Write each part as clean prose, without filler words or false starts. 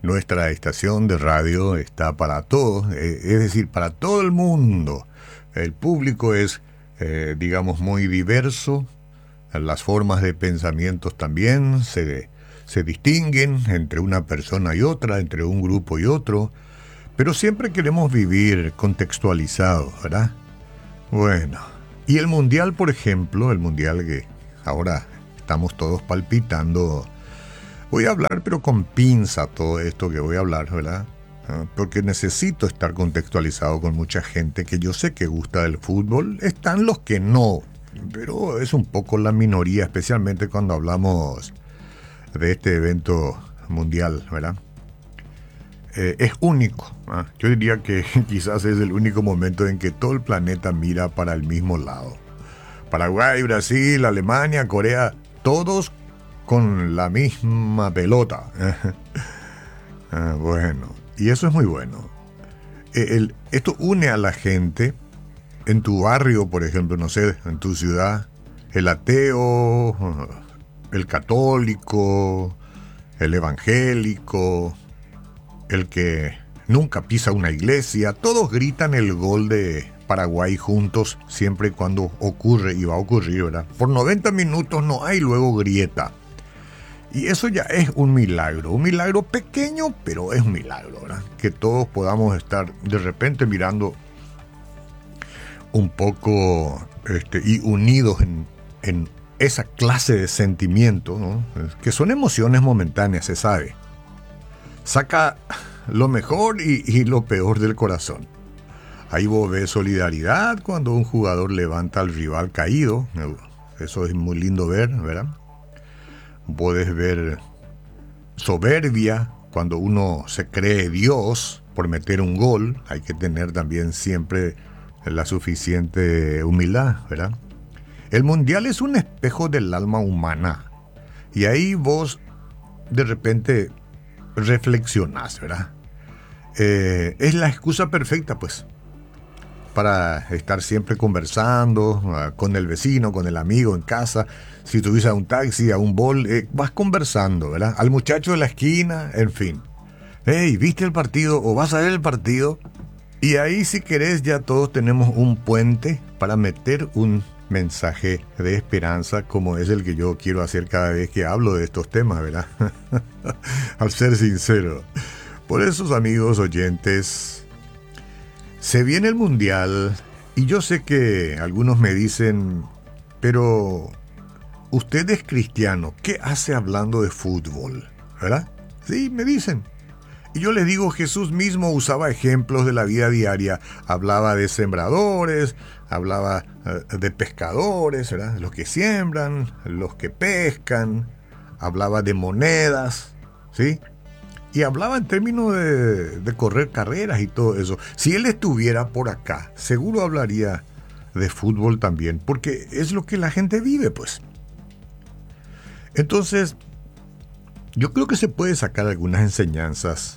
Nuestra estación de radio está para todos, es decir, para todo el mundo. El público es, digamos, muy diverso. Las formas de pensamientos también se distinguen entre una persona y otra, entre un grupo y otro. Pero siempre queremos vivir contextualizados, ¿verdad? Bueno, y el mundial, por ejemplo, el mundial que ahora estamos todos palpitando. Voy a hablar, pero con pinza todo esto que voy a hablar, ¿verdad? Porque necesito estar contextualizado con mucha gente que yo sé que gusta del fútbol. Están los que no, pero es un poco la minoría, especialmente cuando hablamos de este evento mundial, ¿verdad? Es único. Yo diría que quizás es el único momento en que todo el planeta mira para el mismo lado. Paraguay, Brasil, Alemania, Corea, todos con la misma pelota. Bueno, y eso es muy bueno. Esto une a la gente en tu barrio, por ejemplo, no sé, en tu ciudad, el ateo, el católico, el evangélico, el que nunca pisa una iglesia, todos gritan el gol de Paraguay juntos siempre y cuando ocurre, y va a ocurrir, ¿verdad? Por 90 minutos no hay luego grieta. Y eso ya es un milagro pequeño, pero es un milagro, ¿verdad? Que todos podamos estar de repente mirando un poco y unidos en esa clase de sentimientos, ¿no? Que son emociones momentáneas, se sabe. Saca lo mejor y lo peor del corazón. Ahí vos ves solidaridad cuando un jugador levanta al rival caído. Eso es muy lindo ver, ¿verdad? Puedes ver soberbia cuando uno se cree Dios por meter un gol. Hay que tener también siempre la suficiente humildad, ¿verdad? El mundial es un espejo del alma humana. Y ahí vos de repente reflexionás, ¿verdad? Es la excusa perfecta, pues, para estar siempre conversando con el vecino, con el amigo en casa. Si tú vas a un taxi, a un bol, vas conversando, ¿verdad? Al muchacho de la esquina, en fin. Hey, ¿viste el partido? ¿O vas a ver el partido? Y ahí, si querés, ya todos tenemos un puente para meter un mensaje de esperanza, como es el que yo quiero hacer cada vez que hablo de estos temas, ¿verdad? Al ser sincero. Por eso, amigos oyentes, se viene el mundial y yo sé que algunos me dicen, pero usted es cristiano, ¿qué hace hablando de fútbol? ¿Verdad? Sí, me dicen. Y yo les digo, Jesús mismo usaba ejemplos de la vida diaria. Hablaba de sembradores, hablaba de pescadores, ¿verdad? Los que siembran, los que pescan. Hablaba de monedas, ¿sí? Y hablaba en términos de correr carreras y todo eso. Si él estuviera por acá, seguro hablaría de fútbol también, porque es lo que la gente vive, pues. Entonces, yo creo que se puede sacar algunas enseñanzas,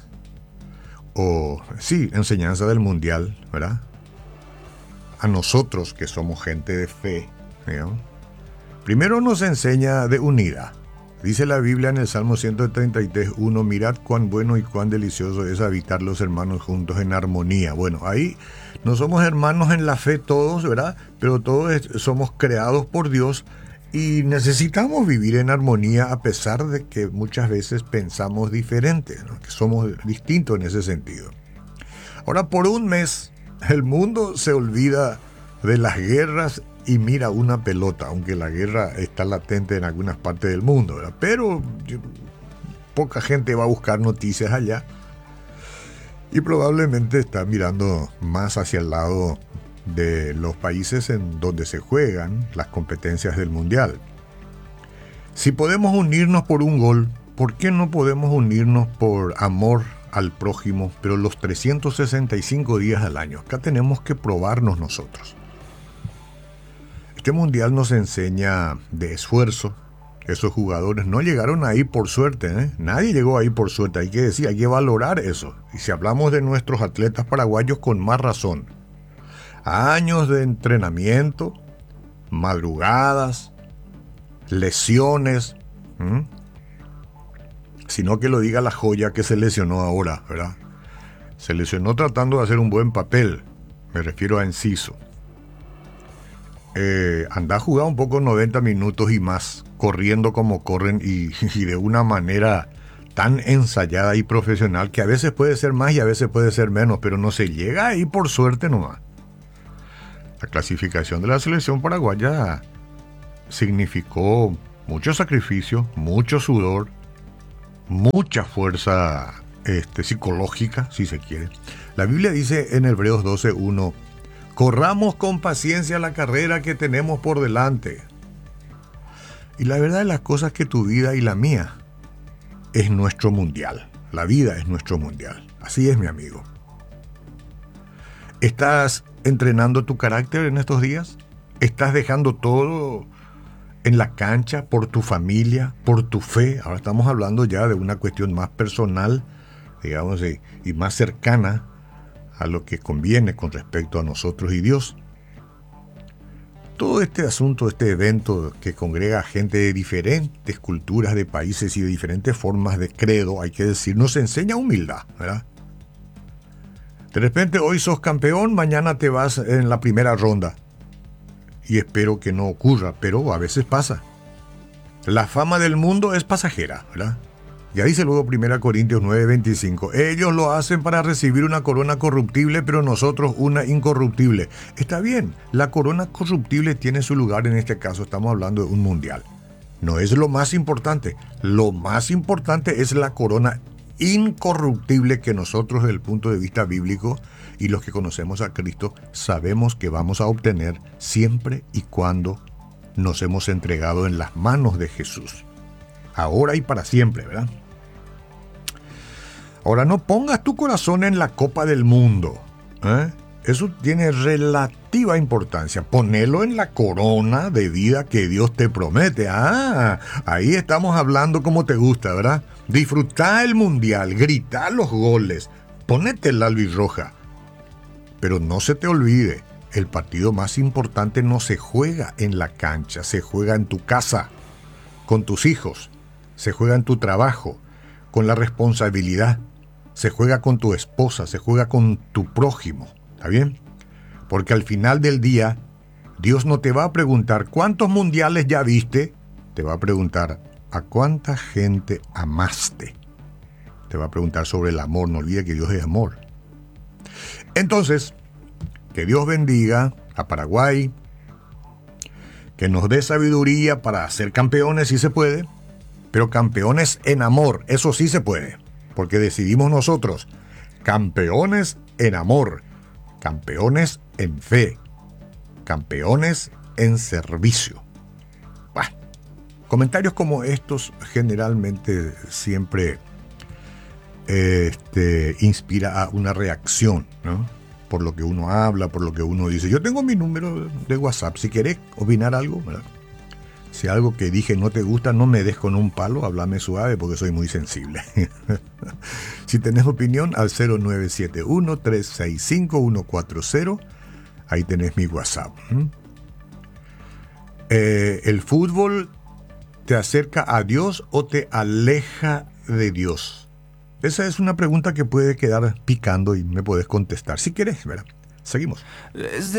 enseñanza del mundial, ¿verdad? A nosotros que somos gente de fe, digamos. Primero nos enseña de unidad. Dice la Biblia en el Salmo 133:1, mirad cuán bueno y cuán delicioso es habitar los hermanos juntos en armonía. Bueno, ahí no somos hermanos en la fe todos, ¿verdad? Pero todos somos creados por Dios y necesitamos vivir en armonía a pesar de que muchas veces pensamos diferente, ¿no? Que somos distintos en ese sentido. Ahora, por un mes, el mundo se olvida de las guerras y mira una pelota, aunque la guerra está latente en algunas partes del mundo, ¿verdad? Pero poca gente va a buscar noticias allá y probablemente está mirando más hacia el lado de los países en donde se juegan las competencias del mundial. Si podemos unirnos por un gol, ¿por qué no podemos unirnos por amor al prójimo, pero los 365 días al año? Acá tenemos que probarnos nosotros. Este mundial nos enseña de esfuerzo. Esos jugadores no llegaron ahí por suerte, ¿eh? Nadie llegó ahí por suerte, hay que decir, hay que valorar eso. Y si hablamos de nuestros atletas paraguayos, con más razón. Años de entrenamiento, madrugadas, lesiones, sino que lo diga la joya que se lesionó ahora, ¿verdad? Se lesionó tratando de hacer un buen papel, me refiero a Enciso. Anda a jugar un poco 90 minutos y más, corriendo como corren y de una manera tan ensayada y profesional que a veces puede ser más y a veces puede ser menos, pero no se llega ahí por suerte nomás. La clasificación de la selección paraguaya significó mucho sacrificio, mucho sudor, mucha fuerza psicológica, si se quiere. La Biblia dice en Hebreos 12:1, corramos con paciencia la carrera que tenemos por delante. Y la verdad de las cosas que tu vida y la mía es nuestro mundial. La vida es nuestro mundial. Así es, mi amigo. ¿Estás entrenando tu carácter en estos días? ¿Estás dejando todo en la cancha por tu familia, por tu fe? Ahora estamos hablando ya de una cuestión más personal, digamos, y más cercana a lo que conviene con respecto a nosotros y Dios. Todo este asunto, este evento que congrega gente de diferentes culturas, de países y de diferentes formas de credo, hay que decir, nos enseña humildad, ¿verdad? De repente hoy sos campeón, mañana te vas en la primera ronda. Y espero que no ocurra, pero a veces pasa. La fama del mundo es pasajera, ¿verdad? Ya dice luego 1 Corintios 9:25, ellos lo hacen para recibir una corona corruptible, pero nosotros una incorruptible. Está bien, la corona corruptible tiene su lugar, en este caso estamos hablando de un mundial. No es lo más importante es la corona incorruptible que nosotros desde el punto de vista bíblico y los que conocemos a Cristo sabemos que vamos a obtener siempre y cuando nos hemos entregado en las manos de Jesús. Ahora y para siempre, ¿verdad? Ahora, no pongas tu corazón en la Copa del Mundo, ¿eh? Eso tiene relativa importancia. Ponelo en la corona de vida que Dios te promete. Ahí estamos hablando como te gusta, ¿verdad? Disfrutá el mundial, gritá los goles, ponete la albirroja. Pero no se te olvide, el partido más importante no se juega en la cancha, se juega en tu casa, con tus hijos, se juega en tu trabajo, con la responsabilidad, se juega con tu esposa, se juega con tu prójimo. ¿Está bien? Porque al final del día, Dios no te va a preguntar cuántos mundiales ya viste, te va a preguntar a cuánta gente amaste. Te va a preguntar sobre el amor, no olvides que Dios es amor. Entonces, que Dios bendiga a Paraguay, que nos dé sabiduría para ser campeones si se puede, pero campeones en amor, eso sí se puede, porque decidimos nosotros, campeones en amor, campeones en fe, campeones en servicio. Bueno, comentarios como estos generalmente siempre inspira a una reacción, ¿no? Por lo que uno habla, por lo que uno dice. Yo tengo mi número de WhatsApp, si querés opinar algo, ¿verdad? Si algo que dije no te gusta, no me des con un palo, háblame suave porque soy muy sensible. Si tenés opinión, al 0971-365-140, ahí tenés mi WhatsApp. ¿El fútbol te acerca a Dios o te aleja de Dios? Esa es una pregunta que puede quedar picando y me puedes contestar si querés, ¿verdad? Seguimos.